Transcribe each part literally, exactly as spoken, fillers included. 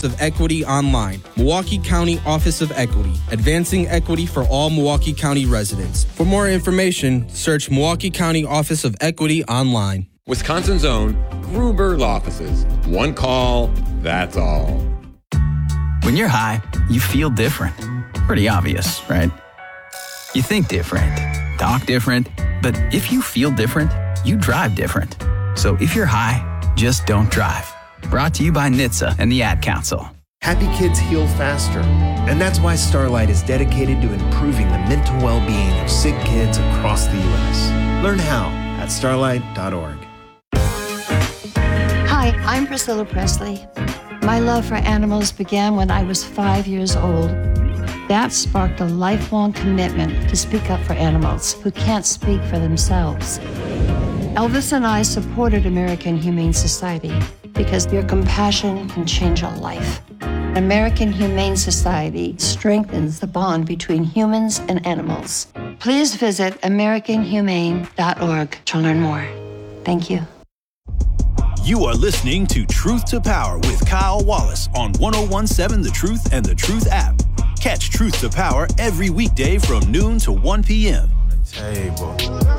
Office of Equity online. Milwaukee County Office of Equity, advancing equity for all Milwaukee County residents. For more information, search Milwaukee County Office of Equity online. Wisconsin's own Gruber's offices. One call, that's all. When you're high, you feel different. Pretty obvious, right? You think different, talk different, but if you feel different, you drive different. So if you're high, just don't drive. Brought to you by N H T S A and the Ad Council. Happy kids heal faster. And that's why Starlight is dedicated to improving the mental well-being of sick kids across the U S. Learn how at starlight dot org. Hi, I'm Priscilla Presley. My love for animals began when I was five years old. That sparked a lifelong commitment to speak up for animals who can't speak for themselves. Elvis and I supported American Humane Society because your compassion can change a life. American Humane Society strengthens the bond between humans and animals. Please visit american humane dot org to learn more. Thank you. You are listening to Truth to Power with Kyle Wallace on one oh one seven The Truth and The Truth app. Catch Truth to Power every weekday from noon to one p.m. Table.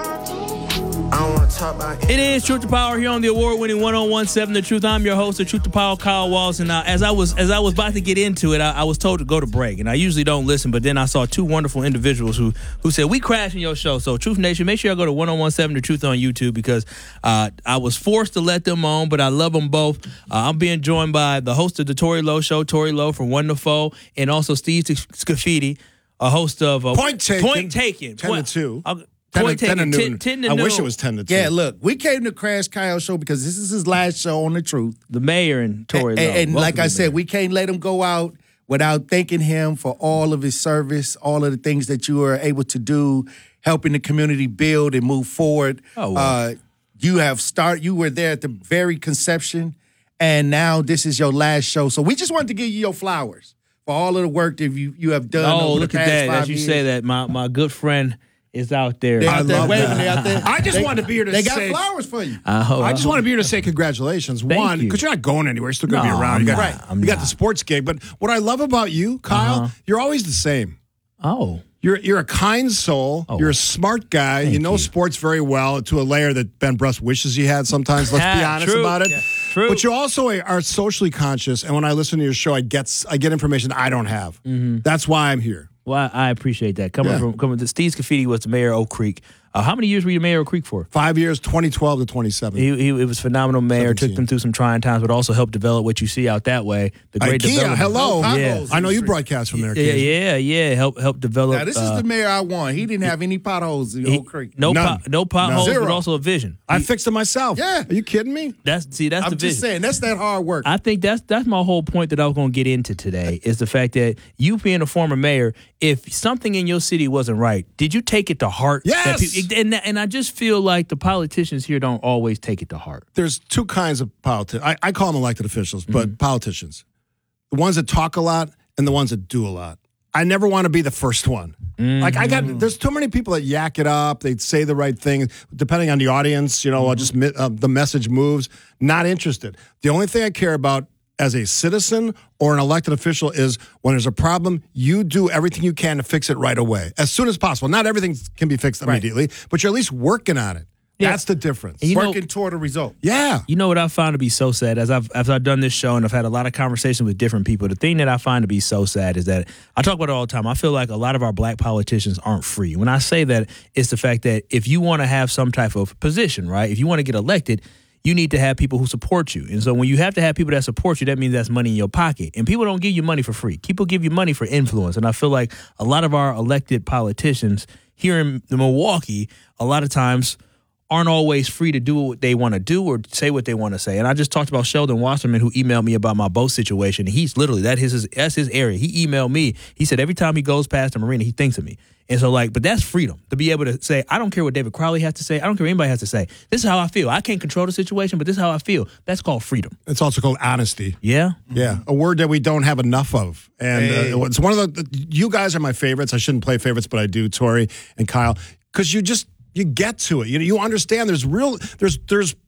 I don't want to talk about it is Truth to Power here on the award-winning one oh one seven The Truth. I'm your host of Truth to Power, Kyle Wallace. And uh, as I was as I was about to get into it, I, I was told to go to break. And I usually don't listen, but then I saw two wonderful individuals who who said, we crashing your show. So Truth Nation, make sure y'all go to one oh one seven The Truth on YouTube because uh, I was forced to let them on, but I love them both. Uh, I'm being joined by the host of the Tori Lowe Show, Tori Lowe from One to Four, and also Steve Scafidi, a host of uh, Point Taken. Point Taken. ten to two. Uh, ten, Point to, ten to Taken. noon. ten, ten to I noon. wish it was ten to two. Yeah, look, we came to Crash Kyle Show because this is his last show on The Truth. The mayor and Tori And, Lowe. and, and like I said, mayor. we can't let him go out without thanking him for all of his service, all of the things that you were able to do, helping the community build and move forward. Oh, wow. Uh, you have start. You were there at the very conception, and now this is your last show. So we just wanted to give you your flowers for all of the work that you, you have done. Oh, over look the at past that. five As you years. say that, my, my good friend is out there. They're I out there love waving. that. They're out there. I just They- wanted to be here to They say. got flowers for you. I, hope, I just hope. want to be here to say congratulations. Thank One, you. because you're not going anywhere. You're still going to No, be around. I'm You got, not. I'm you got not. the sports gig. But what I love about you, Kyle, Uh-huh. you're always the same. Oh. You're you're a kind soul. Oh. You're a smart guy. Thank you know you. sports very well to a layer that Ben Bruss wishes he had sometimes. Let's be honest True. about it. Yeah. True. But you also are socially conscious. And when I listen to your show, I get I get information I don't have. Mm-hmm. That's why I'm here. Well, I appreciate that. Coming Yeah. from coming to Steve Scafidi was the mayor of Oak Creek. Uh, how many years were you mayor of Oak Creek for? Five years, twenty twelve to twenty seventeen. He, he it was phenomenal mayor. seventeen. Took them through some trying times, but also helped develop what you see out that way. The great IKEA, development. hello. Yeah. I know you broadcast from there. Yeah, Casey. yeah, yeah. Help help develop. Now, this uh, is the mayor I want. He didn't have any potholes in he- Oak Creek. No, None. pot, no potholes, Zero. but also a vision. I fixed it myself. Yeah. Are you kidding me? That's see, that's I'm the vision. just saying, that's that hard work. I think that's that's my whole point that I was going to get into today is the fact that you being a former mayor, if something in your city wasn't right, did you take it to heart? Yes! That people, and and I just feel like the politicians here don't always take it to heart. There's two kinds of politicians. I, I call them elected officials, but Mm-hmm. politicians. The ones that talk a lot and the ones that do a lot. I never want to be the first one. Mm-hmm. Like I got, there's too many people that yak it up. They say the right thing, depending on the audience. You know, Mm-hmm. just mi- uh, the message moves. Not interested. The only thing I care about as a citizen or an elected official is when there's a problem, you do everything you can to fix it right away, as soon as possible. Not everything can be fixed immediately, but you're at least working on it. Yeah. That's the difference. And you know- Working toward a result. Yeah. You know what I found to be so sad as I've as I've done this show and I've had a lot of conversations with different people. The thing that I find to be so sad is that I talk about it all the time. I feel like a lot of our black politicians aren't free. When I say that, it's the fact that if you want to have some type of position, right? If you want to get elected, you need to have people who support you. And so when you have to have people that support you, that means that's money in your pocket. And people don't give you money for free. People give you money for influence. And I feel like a lot of our elected politicians here in Milwaukee, a lot of times aren't always free to do what they want to do or say what they want to say. And I just talked about Sheldon Wasserman, who emailed me about my boat situation. He's literally, that is his, that's his area. He emailed me. He said every time he goes past the marina, he thinks of me. And so, like, but that's freedom to be able to say, I don't care what David Crowley has to say. I don't care what anybody has to say. This is how I feel. I can't control the situation, but this is how I feel. That's called freedom. It's also called honesty. Yeah? Yeah, a word that we don't have enough of. And Hey. uh, it's one of the, you guys are my favorites. I shouldn't play favorites, but I do, Tori and Kyle, because you just, you get to it. You you understand there's real, there's, there's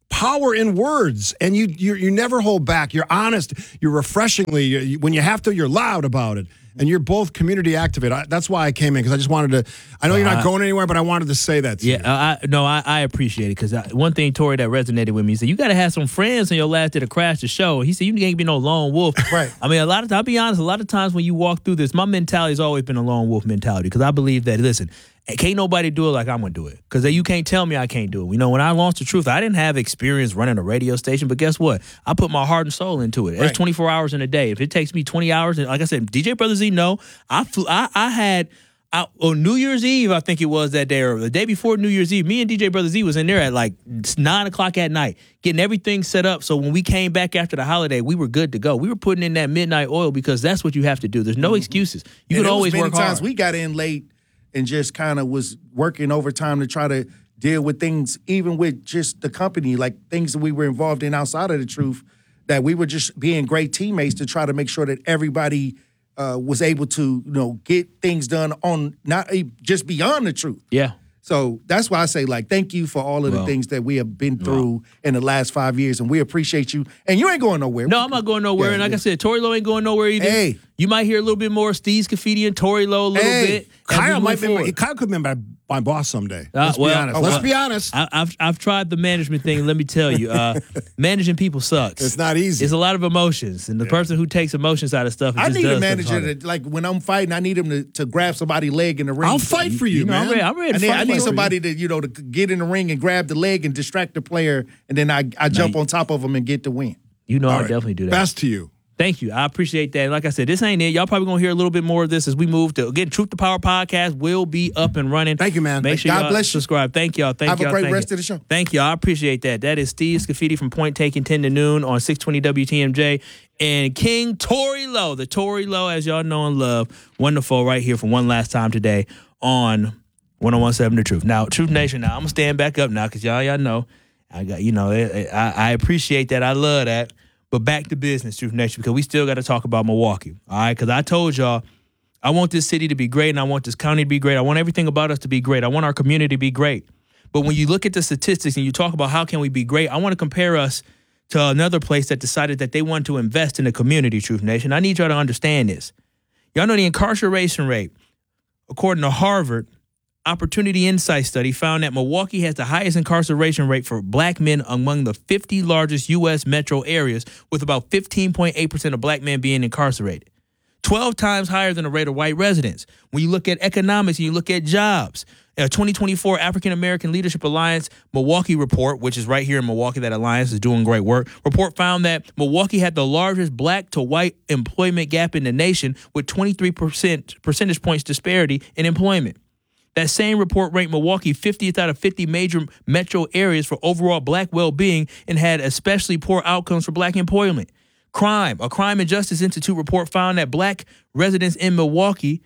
power in words, and you you you never hold back. You're honest. You're refreshingly. You, when you have to, you're loud about it. And you're both community activated. I, that's why I came in, because I just wanted to. I know you're not uh, going anywhere, but I wanted to say that to yeah, you. I, no, I, I appreciate it, because one thing, Tori, that resonated with me, he said, you got to have some friends in your life that'll crash the show. He said, you can't be no lone wolf. Right. I mean, a lot of I'll be honest, a lot of times when you walk through this, my mentality has always been a lone wolf mentality, because I believe that, listen, can't nobody do it like I'm going to do it, because you can't tell me I can't do it. You know, when I launched The Truth, I didn't have experience running a radio station, but guess what? I put my heart and soul into it. It's Right. twenty-four hours in a day. If it takes me twenty hours, and like I said, D J Brother Z, no, I flew, I, I had, I, on New Year's Eve, I think it was that day, or the day before New Year's Eve, me and D J Brother Z was in there at like nine o'clock at night, getting everything set up. So when we came back after the holiday, we were good to go. We were putting in that midnight oil, because that's what you have to do. There's no excuses. You And can there was always many work times hard. we got in late and just kind of was working overtime to try to deal with things, even with just the company, like things that we were involved in outside of The Truth, that we were just being great teammates to try to make sure that everybody uh, was able to, you know, get things done on not uh, just beyond The Truth. Yeah. So that's why I say, like, thank you for all of the Well, things that we have been through in the last five years, and we appreciate you. And you ain't going nowhere. No, I'm not going nowhere. Yeah, and like yeah. I said, Tory Lowe ain't going nowhere either. Hey. You might hear a little bit more Steve Scafidi and Tory Lowe a little Hey. bit. as Kyle we might move be. forward. Kyle could be my, my boss someday. Uh, Let's well, be honest. oh, Let's well, be honest. I, I've I've tried the management thing. Let me tell you, uh, managing people sucks. It's not easy. It's a lot of emotions, and the person who takes emotions out of stuff, it I just need does a stuff manager harder. that, like, when I'm fighting, I need him to, to grab somebody's leg in the ring. I'll fight for you, You know, man. I'm ready. I'm ready I to need, fight I need for you. somebody to, you know, to get in the ring and grab the leg and distract the player, and then I, I jump you- on top of him and get the win. You know, All I right. definitely do that. Best to you. Thank you. I appreciate that. Like I said, this ain't it. Y'all probably gonna hear a little bit more of this as we move to again. Truth to Power podcast will be up and running. Thank you, man. Make sure God y'all bless you. subscribe. Thank y'all. Thank Have a y'all. great Thank rest you. of the show. Thank you. I appreciate that. That is Steve Scafidi from Point Taken ten to noon on six twenty W T M J and King Tory Lowe, the Tory Lowe as y'all know and love. Wonderful, right here for one last time today on one oh one seven The Truth. Now, Truth Nation. Now I'm gonna stand back up now because y'all y'all know I got you know I, I appreciate that. I love that. But back to business, Truth Nation, because we still got to talk about Milwaukee, all right? Because I told y'all, I want this city to be great, and I want this county to be great. I want everything about us to be great. I want our community to be great. But when you look at the statistics and you talk about how can we be great, I want to compare us to another place that decided that they want to invest in the community, Truth Nation. I need y'all to understand this. Y'all know the incarceration rate, according to Harvard, Opportunity Insight study found that Milwaukee has the highest incarceration rate for black men among the fifty largest U S metro areas, with about fifteen point eight percent of black men being incarcerated. twelve times higher than the rate of white residents. When you look at economics and you look at jobs, a twenty twenty-four African American Leadership Alliance Milwaukee report, which is right here in Milwaukee, that alliance is doing great work, report found that Milwaukee had the largest black to white employment gap in the nation, with twenty-three percent percentage points disparity in employment. That same report ranked Milwaukee fiftieth out of fifty major metro areas for overall black well-being and had especially poor outcomes for black employment. Crime. A Crime and Justice Institute report found that black residents in Milwaukee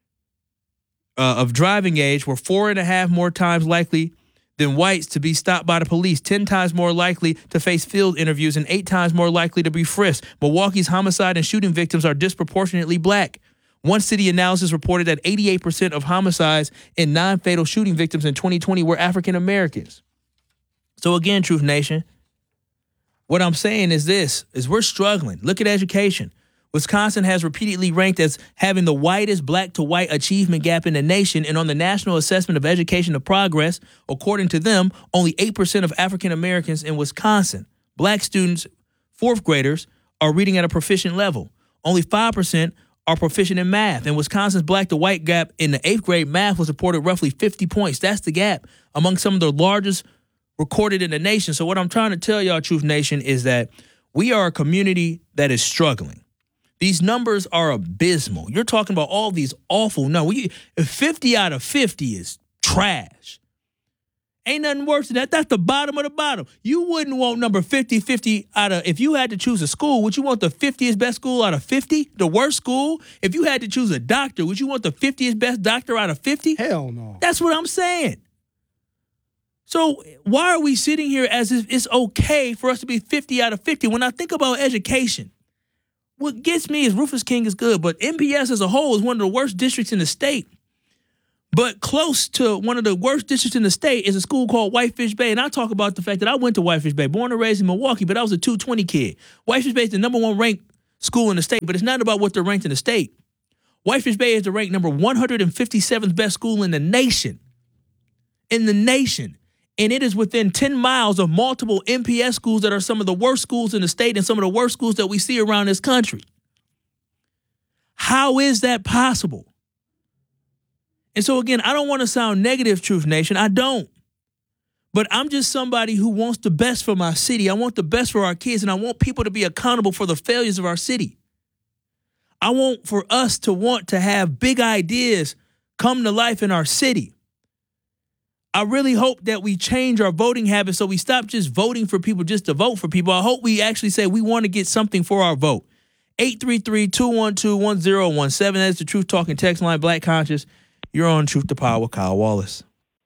uh, of driving age were four and a half more times likely than whites to be stopped by the police, ten times more likely to face field interviews, and eight times more likely to be frisked. Milwaukee's homicide and shooting victims are disproportionately black. One city analysis reported that eighty-eight percent of homicides and non-fatal shooting victims in twenty twenty were African Americans. So again, Truth Nation, what I'm saying is this, is we're struggling. Look at education. Wisconsin has repeatedly ranked as having the widest black to white achievement gap in the nation, and on the National Assessment of Education of Progress, according to them, only eight percent of African Americans in Wisconsin, black students, fourth graders, are reading at a proficient level. Only five percent are proficient in math. And Wisconsin's black to white gap in the eighth grade math was reported roughly fifty points. That's the gap among some of the largest recorded in the nation. So what I'm trying to tell y'all, Truth Nation, is that we are a community that is struggling. These numbers are abysmal. You're talking about all these awful numbers. fifty out of fifty is trash. Ain't nothing worse than that. That's the bottom of the bottom. You wouldn't want number fifty, fifty out of, if you had to choose a school, would you want the fiftieth best school out of fifty? The worst school? If you had to choose a doctor, would you want the fiftieth best doctor out of fifty? Hell no. That's what I'm saying. So why are we sitting here as if it's okay for us to be fifty out of fifty? When I think about education, what gets me is Rufus King is good, but M P S as a whole is one of the worst districts in the state. But close to one of the worst districts in the state is a school called Whitefish Bay. And I talk about the fact that I went to Whitefish Bay, born and raised in Milwaukee, but I was a two twenty kid. Whitefish Bay is the number one ranked school in the state, but it's not about what they're ranked in the state. Whitefish Bay is the ranked number one hundred fifty-seventh best school in the nation. In the nation. And it is within ten miles of multiple M P S schools that are some of the worst schools in the state and some of the worst schools that we see around this country. How is that possible? And so, again, I don't want to sound negative, Truth Nation. I don't. But I'm just somebody who wants the best for my city. I want the best for our kids, and I want people to be accountable for the failures of our city. I want for us to want to have big ideas come to life in our city. I really hope that we change our voting habits so we stop just voting for people just to vote for people. I hope we actually say we want to get something for our vote. eight three three, two one two, one zero one seven. That's the Truth Talking text line, Black Conscious. You're on Truth to Power with Kyle Wallace.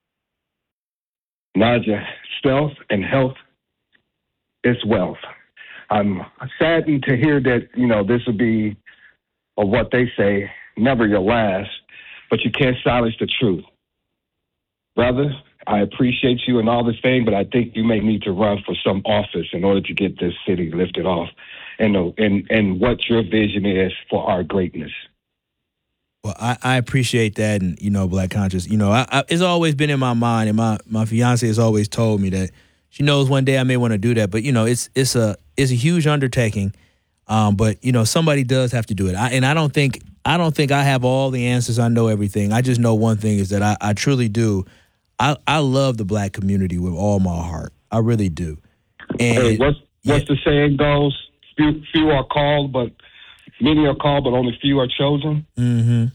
Naja, stealth and health is wealth. I'm saddened to hear that, you know, this will be, or what they say, never your last, but you can't silence the truth. Brother, I appreciate you and all this thing, but I think you may need to run for some office in order to get this city lifted off and, and, and what your vision is for our greatness. Well, I, I appreciate that, and, you know, Black Conscious, you know, I, I, it's always been in my mind, and my, my fiance has always told me that she knows one day I may want to do that, but, you know, it's it's a it's a huge undertaking, um, but, you know, somebody does have to do it, I, and I don't think I don't think I have all the answers, I know everything. I just know one thing is that I, I truly do, I, I love the Black community with all my heart, I really do. And hey, what's, what's yeah. the saying goes? Few, few are called, but many are called, but only few are chosen. Mm-hmm.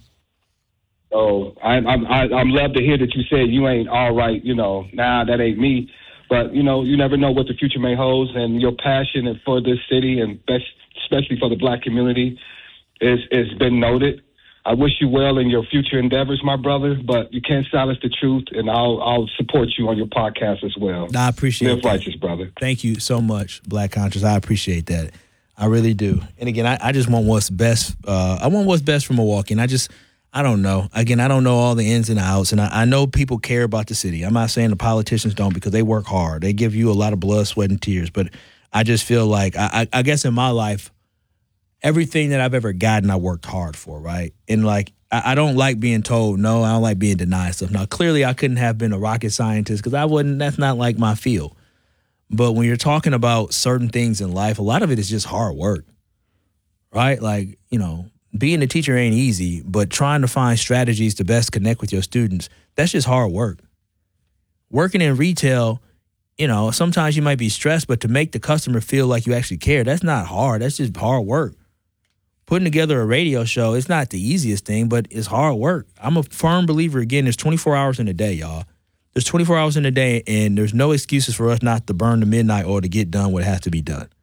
So I, I'm I, I'm love to hear that you said you ain't all right. You know, nah, that ain't me. But you know, you never know what the future may hold, and your passion for this city and best, especially for the Black community, is is been noted. I wish you well in your future endeavors, my brother. But you can't silence the truth, and I'll I'll support you on your podcast as well. I appreciate Live that. righteous, brother. Thank you so much, Black Conscious. I appreciate that. I really do. And again, I, I just want what's best. Uh, I want what's best for Milwaukee. And I just, I don't know. Again, I don't know all the ins and outs. And I, I know people care about the city. I'm not saying the politicians don't, because they work hard. They give you a lot of blood, sweat, and tears. But I just feel like, I, I, I guess in my life, everything that I've ever gotten, I worked hard for, right? And like, I, I don't like being told no. I don't like being denied stuff. Now, clearly, I couldn't have been a rocket scientist because I wouldn't, that's not like my field. But when you're talking about certain things in life, a lot of it is just hard work, right? Like, you know, being a teacher ain't easy, but trying to find strategies to best connect with your students, that's just hard work. Working in retail, you know, sometimes you might be stressed, but to make the customer feel like you actually care, that's not hard. That's just hard work. Putting together a radio show, it's not the easiest thing, but it's hard work. I'm a firm believer, again, there's twenty-four hours in a day, y'all. There's twenty-four hours in a day, and there's no excuses for us not to burn the midnight oil to get done what has to be done.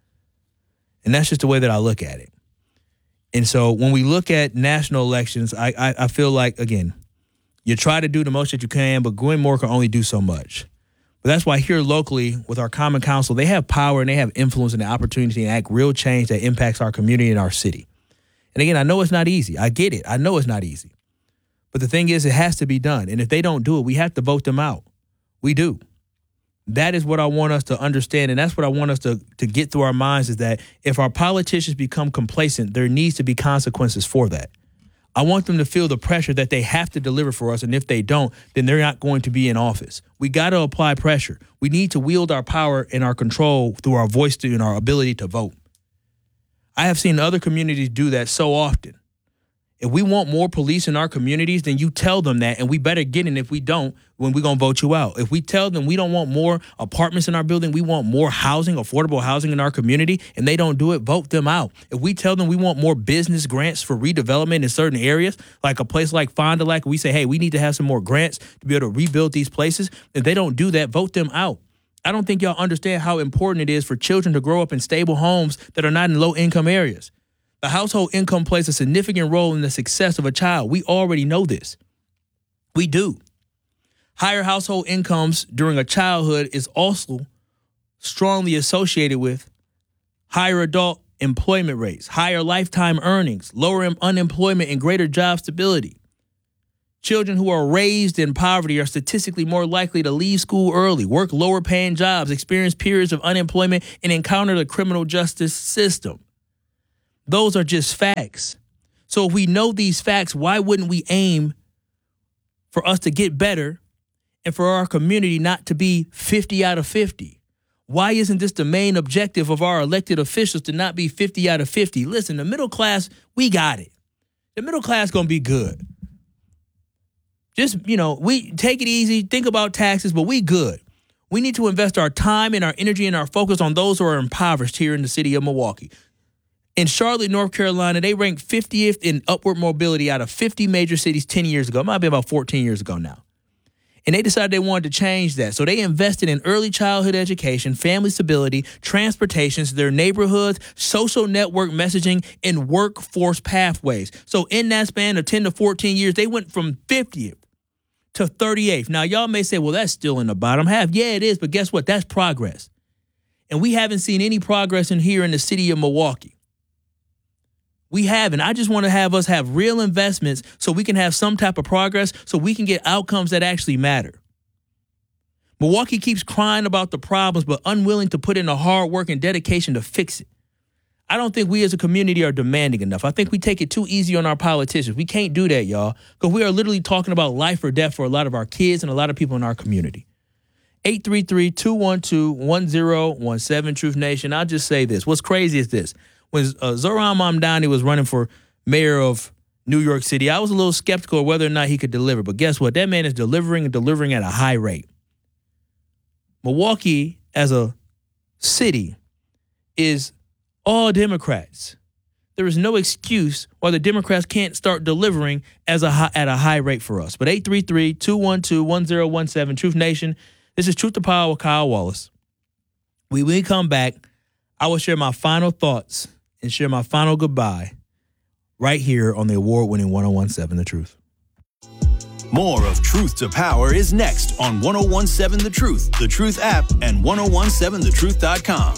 And that's just the way that I look at it. And so when we look at national elections, I, I, I feel like, again, you try to do the most that you can, but Gwen Moore can only do so much. But that's why here locally with our Common Council, they have power and they have influence and the opportunity to enact real change that impacts our community and our city. And again, I know it's not easy. I get it. I know it's not easy. But the thing is, it has to be done. And if they don't do it, we have to vote them out. We do. That is what I want us to understand. And that's what I want us to, to get through our minds, is that if our politicians become complacent, there needs to be consequences for that. I want them to feel the pressure that they have to deliver for us. And if they don't, then they're not going to be in office. We got to apply pressure. We need to wield our power and our control through our voice and our ability to vote. I have seen other communities do that so often. If we want more police in our communities, then you tell them that, and we better get in. If we don't, when we're going to vote you out. If we tell them we don't want more apartments in our building, we want more housing, affordable housing in our community, and they don't do it, vote them out. If we tell them we want more business grants for redevelopment in certain areas, like a place like Fond du Lac, we say, hey, we need to have some more grants to be able to rebuild these places. If they don't do that, vote them out. I don't think y'all understand how important it is for children to grow up in stable homes that are not in low-income areas. The household income plays a significant role in the success of a child. We already know this. We do. Higher household incomes during a childhood is also strongly associated with higher adult employment rates, higher lifetime earnings, lower unemployment, and greater job stability. Children who are raised in poverty are statistically more likely to leave school early, work lower paying jobs, experience periods of unemployment, and encounter the criminal justice system. Those are just facts. So if we know these facts, why wouldn't we aim for us to get better and for our community not to be fifty out of fifty? Why isn't this the main objective of our elected officials, to not be fifty out of fifty? Listen, the middle class, we got it. The middle class going to be good. Just, you know, we take it easy, think about taxes, but we good. We need to invest our time and our energy and our focus on those who are impoverished here in the city of Milwaukee. In Charlotte, North Carolina, they ranked fiftieth in upward mobility out of fifty major cities ten years ago. It might be about fourteen years ago now. And they decided they wanted to change that. So they invested in early childhood education, family stability, transportation to their neighborhoods, social network messaging, and workforce pathways. So in that span of ten to fourteen years, they went from fiftieth to thirty-eighth. Now, y'all may say, well, that's still in the bottom half. Yeah, it is. But guess what? That's progress. And we haven't seen any progress in here in the city of Milwaukee. We haven't. I just want to have us have real investments so we can have some type of progress, so we can get outcomes that actually matter. Milwaukee keeps crying about the problems, but unwilling to put in the hard work and dedication to fix it. I don't think we as a community are demanding enough. I think we take it too easy on our politicians. We can't do that, y'all, because we are literally talking about life or death for a lot of our kids and a lot of people in our community. eight three three, two one two, one zero one seven, Truth Nation. I'll just say this. What's crazy is this. When uh, Zohran Mamdani was running for mayor of New York City, I was a little skeptical of whether or not he could deliver. But guess what? That man is delivering and delivering at a high rate. Milwaukee, as a city, is all Democrats. There is no excuse why the Democrats can't start delivering as a high, at a high rate for us. But eight three three, two one two, one zero one seven, Truth Nation. This is Truth to Power with Kyle Wallace. When we come back, I will share my final thoughts and share my final goodbye right here on the award-winning one oh one seven The Truth. More of Truth to Power is next on one oh one seven The Truth, The Truth app, and ten seventeen the truth dot com.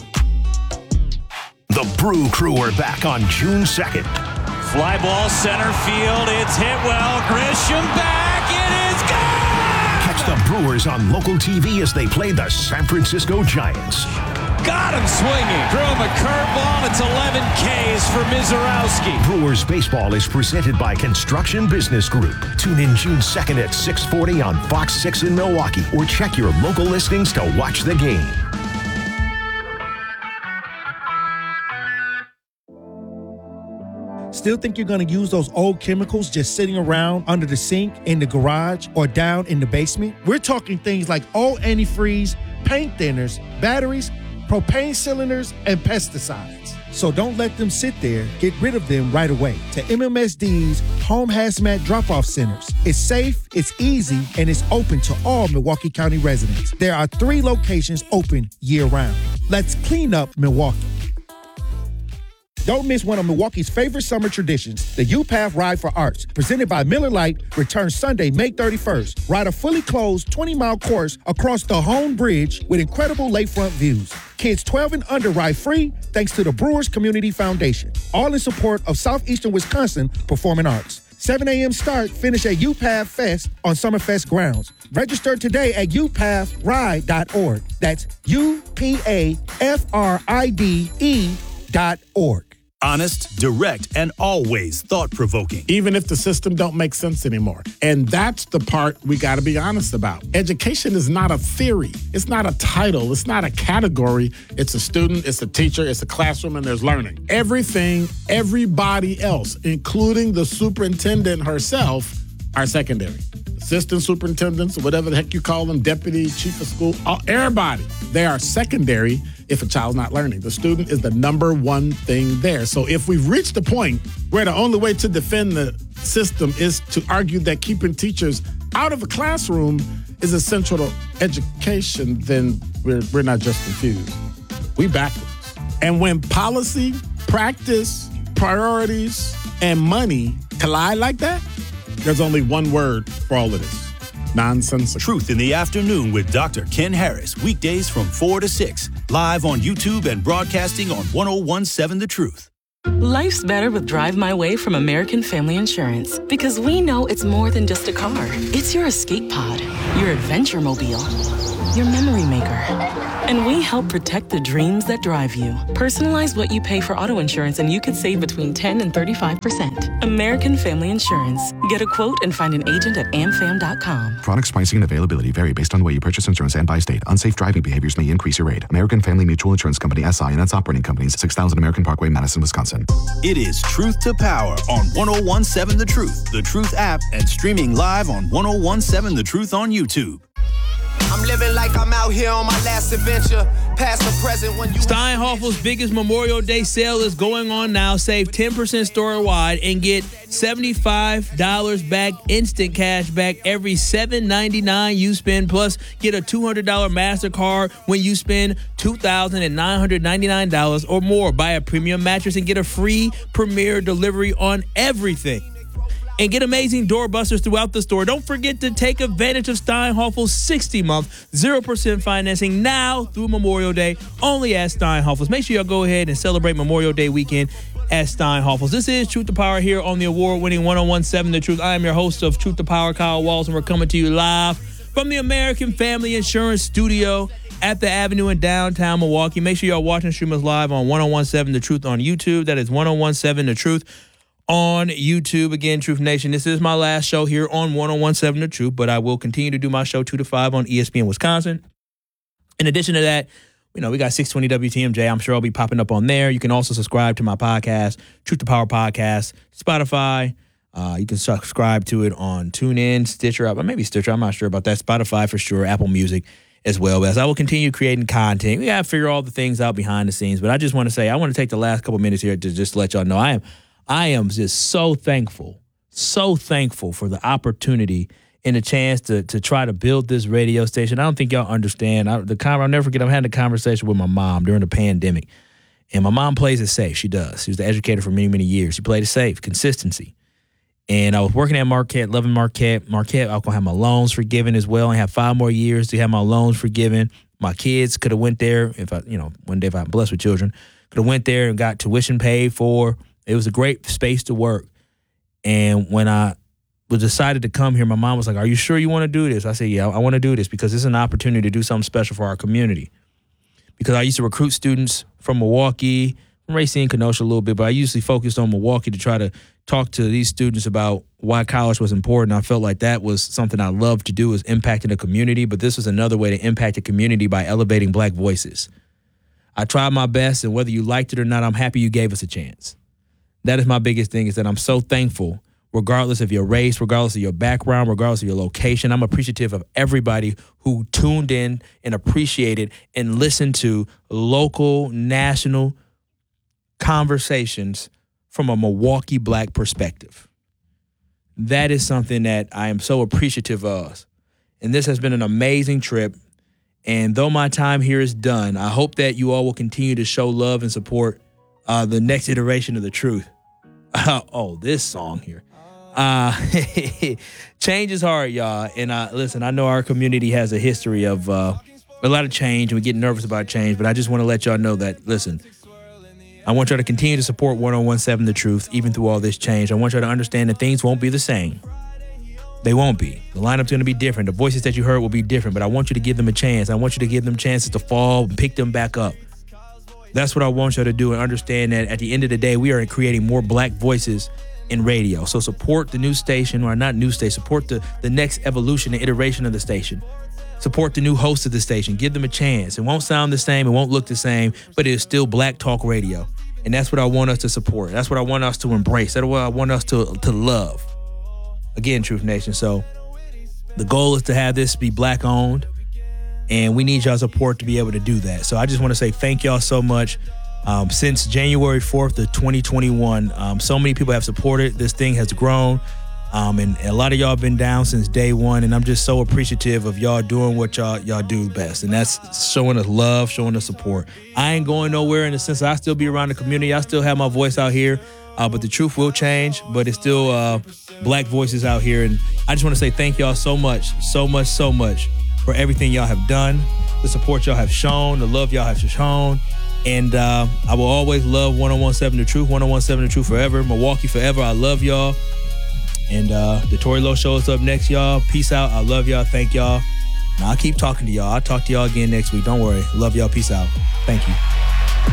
The Brew Crew are back on June second. Fly ball center field. It's hit well. Grisham back. It is gone! Catch the Brewers on local T V as they play the San Francisco Giants. Got him swinging. Threw him a curveball. It's eleven Ks for Mizorowski. Brewers baseball is presented by Construction Business Group. Tune in June second at six forty on Fox six in Milwaukee, or check your local listings to watch the game. Still think you're going to use those old chemicals just sitting around under the sink, in the garage, or down in the basement? We're talking things like old antifreeze, paint thinners, batteries, propane cylinders, and pesticides. So don't let them sit there. Get rid of them right away. To M M S D's Home Hazmat Drop-Off Centers. It's safe, it's easy, and it's open to all Milwaukee County residents. There are three locations open year-round. Let's clean up Milwaukee. Don't miss one of Milwaukee's favorite summer traditions, the U-Path Ride for Arts, presented by Miller Lite, returns Sunday, May thirty-first. Ride a fully closed twenty-mile course across the Hone Bridge with incredible lakefront views. Kids twelve and under ride free thanks to the Brewers Community Foundation. All in support of Southeastern Wisconsin Performing Arts. seven a.m. start, finish at U-Path Fest on Summerfest grounds. Register today at u path ride dot org. That's U P A F R I D E dot org. Honest, direct, and always thought-provoking. Even if the system don't make sense anymore. And that's the part we got to be honest about. Education is not a theory. It's not a title. It's not a category. It's a student, it's a teacher, it's a classroom, and there's learning. Everything, everybody else, including the superintendent herself, are secondary. Assistant superintendents, or whatever the heck you call them, deputy, chief of school, all, everybody, they are secondary if a child's not learning. The student is the number one thing there. So if we've reached the point where the only way to defend the system is to argue that keeping teachers out of a classroom is essential to education, then we're, we're not just confused. We backwards. And when policy, practice, priorities, and money collide like that, there's only one word for all of this. Nonsensical. Truth in the Afternoon with Doctor Ken Harris. Weekdays from four to six. Live on YouTube and broadcasting on ten seventeen The Truth. Life's better with Drive My Way from American Family Insurance because we know it's more than just a car. It's your escape pod, your adventure mobile, your memory maker. And we help protect the dreams that drive you. Personalize what you pay for auto insurance and you could save between ten and thirty-five percent. American Family Insurance. Get a quote and find an agent at am fam dot com. Products, pricing, and availability vary based on the way you purchase insurance and by state. Unsafe driving behaviors may increase your rate. American Family Mutual Insurance Company, S I and its operating companies, six thousand American Parkway, Madison, Wisconsin. It is Truth to Power on ten seventeen The Truth, The Truth app, and streaming live on ten seventeen The Truth on YouTube. I'm living like I'm out here on my last adventure. Past the present when you Steinhoffel's biggest Memorial Day sale is going on now. Save ten percent store-wide and get seventy-five dollars back, instant cash back every seven ninety-nine you spend. Plus, get a two hundred dollars MasterCard when you spend two thousand nine hundred ninety-nine dollars or more. Buy a premium mattress and get a free Premier delivery on everything. And get amazing doorbusters throughout the store. Don't forget to take advantage of Steinhoffel's sixty-month, zero percent financing now through Memorial Day, only at Steinhoffel's. Make sure y'all go ahead and celebrate Memorial Day weekend at Steinhoffel's. This is Truth to Power here on the award-winning ten seventeen The Truth. I am your host of Truth to Power, Kyle Wallace, and we're coming to you live from the American Family Insurance Studio at the Avenue in downtown Milwaukee. Make sure y'all watching and stream us live on ten seventeen The Truth on YouTube. That is ten seventeen The Truth on YouTube. Again, Truth Nation, this is my last show here on ten seventeen The Truth, but I will continue to do my show two to five on E S P N Wisconsin. In addition to that, you know, we got six twenty W T M J. I'm sure I'll be popping up on there. You can also subscribe to my podcast, Truth to Power Podcast, Spotify. Uh, you can subscribe to it on TuneIn, Stitcher, or maybe Stitcher. I'm not sure about that. Spotify for sure, Apple Music as well. As I will continue creating content, we got to figure all the things out behind the scenes. But I just want to say, I want to take the last couple minutes here to just let y'all know I am I am just so thankful, so thankful for the opportunity and the chance to to try to build this radio station. I don't think y'all understand. I, the I'll never forget, I'm having a conversation with my mom during the pandemic. And my mom plays it safe. She does. She was the educator for many, many years. She played it safe, consistency. And I was working at Marquette, loving Marquette. Marquette, I was going to have my loans forgiven as well. I have five more years to have my loans forgiven. My kids could have went there if I, you know, one day if I'm blessed with children, could have went there and got tuition paid for. It was a great space to work. And when I was decided to come here, my mom was like, are you sure you want to do this? I said, yeah, I want to do this because this is an opportunity to do something special for our community. Because I used to recruit students from Milwaukee, from Racine, Kenosha a little bit, but I usually focused on Milwaukee to try to talk to these students about why college was important. I felt like that was something I loved to do, was impacting the community, but this was another way to impact the community by elevating black voices. I tried my best, and whether you liked it or not, I'm happy you gave us a chance. That is my biggest thing, is that I'm so thankful, regardless of your race, regardless of your background, regardless of your location. I'm appreciative of everybody who tuned in and appreciated and listened to local, national conversations from a Milwaukee black perspective. That is something that I am so appreciative of. And this has been an amazing trip. And though my time here is done, I hope that you all will continue to show love and support Uh, the next iteration of The Truth. Uh, oh, this song here. Uh, change is hard, y'all. And uh, listen, I know our community has a history of uh, a lot of change, and we get nervous about change, but I just want to let y'all know that, listen, I want y'all to continue to support ten seventeen The Truth, even through all this change. I want y'all to understand that things won't be the same. They won't be. The lineup's going to be different. The voices that you heard will be different, but I want you to give them a chance. I want you to give them chances to fall and pick them back up. That's what I want you to do, and understand that at the end of the day, we are creating more black voices in radio. So support the new station, or not new station, support the, the next evolution and iteration of the station. Support the new host of the station. Give them a chance. It won't sound the same. It won't look the same, but it is still black talk radio. And that's what I want us to support. That's what I want us to embrace. That's what I want us to, to love. Again, Truth Nation. So the goal is to have this be black owned. And we need y'all's support to be able to do that. So I just want to say thank y'all so much. Um, since January fourth of twenty twenty-one, um, so many people have supported. This thing has grown. Um, and a lot of y'all have been down since day one. And I'm just so appreciative of y'all doing what y'all y'all do best. And that's showing us love, showing us support. I ain't going nowhere in the sense that I still be around the community. I still have my voice out here. Uh, but the truth will change. But it's still uh, black voices out here. And I just want to say thank y'all so much, so much, so much. For everything y'all have done, the support y'all have shown, the love y'all have shown. And uh, I will always love ten seventeen The Truth, ten seventeen The Truth forever. Milwaukee forever. I love y'all. And uh, the Tory Lowe Show is up next, y'all. Peace out. I love y'all. Thank y'all. And I'll keep talking to y'all. I'll talk to y'all again next week. Don't worry. Love y'all. Peace out. Thank you.